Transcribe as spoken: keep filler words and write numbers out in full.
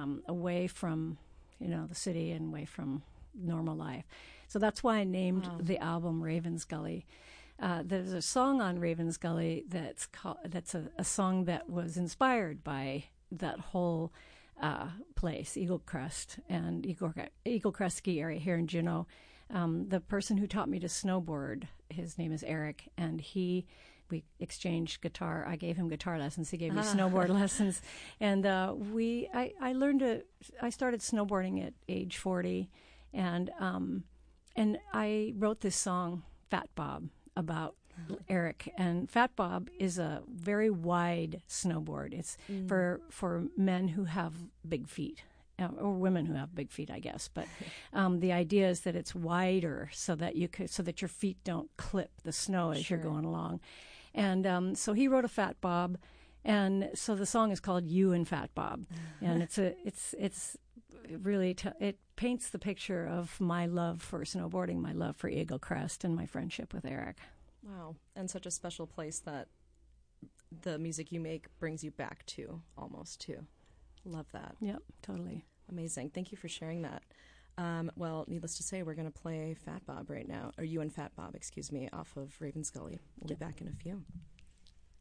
um, away from, you know, the city and away from normal life. So that's why I named Wow. the album Raven's Gully. Uh, there's a song on Raven's Gully that's called, that's a, a song that was inspired by that whole uh, place, Eagle Crest and Eagle, Eagle Crest ski area here in Juneau. Um, the person who taught me to snowboard, his name is Eric, and he, we exchanged guitar. I gave him guitar lessons. He gave me snowboard lessons. And uh, we, I, I learned to, I started snowboarding at age forty, and um, and I wrote this song, Fat Bob, about Eric. And Fat Bob is a very wide snowboard. It's mm. for for men who have big feet, uh, or women who have big feet, I guess. But um, the idea is that it's wider so that you could, so that your feet don't clip the snow as Sure. you're going along. And um, so he wrote a Fat Bob, and so the song is called "You and Fat Bob," and it's a it's it's really t- it paints the picture of my love for snowboarding, my love for Eagle Crest, and my friendship with Eric. Wow. And such a special place that the music you make brings you back to, almost, too. Love that. Yep, totally. Amazing. Thank you for sharing that. Um, well, needless to say, we're going to play Fat Bob right now, or You and Fat Bob, excuse me, off of Raven's Gully. We'll be back in a few.